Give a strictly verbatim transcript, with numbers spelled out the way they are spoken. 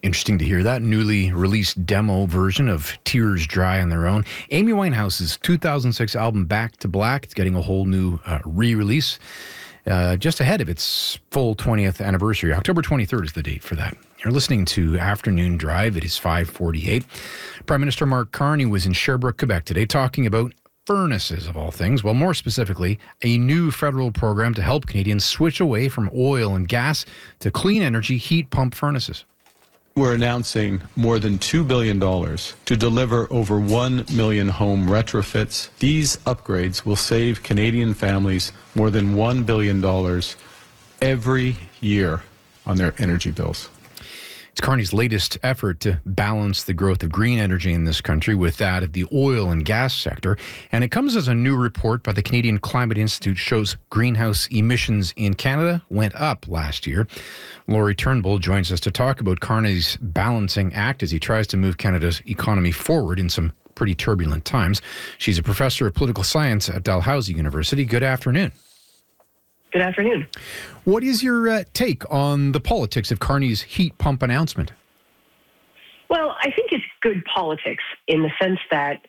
Interesting to hear that newly released demo version of Tears Dry on Their Own. Amy Winehouse's two thousand six album Back to Black, it's getting a whole new uh, re-release uh, just ahead of its full twentieth anniversary. October twenty-third is the date for that. You're listening to Afternoon Drive. It is five forty-eight. Prime Minister Mark Carney was in Sherbrooke, Quebec today talking about furnaces of all things. Well, more specifically, a new federal program to help Canadians switch away from oil and gas to clean energy heat pump furnaces. We're announcing more than two billion dollars to deliver over one million home retrofits. These upgrades will save Canadian families more than one billion dollars every year on their energy bills. It's Carney's latest effort to balance the growth of green energy in this country with that of the oil and gas sector. And it comes as a new report by the Canadian Climate Institute shows greenhouse emissions in Canada went up last year. Laurie Turnbull joins us to talk about Carney's balancing act as he tries to move Canada's economy forward in some pretty turbulent times. She's a professor of political science at Dalhousie University. Good afternoon. Good afternoon. What is your uh, take on the politics of Carney's heat pump announcement? Well, I think it's good politics in the sense that